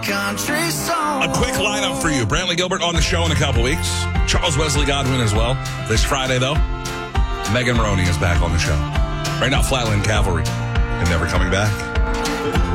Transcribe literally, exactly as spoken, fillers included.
country song. A quick lineup for you. Brantley Gilbert on the show in a couple weeks. Charles Wesley Godwin as well. This Friday, though, Megan Maroney is back on the show. Right now, Flatland Cavalry. And never coming back.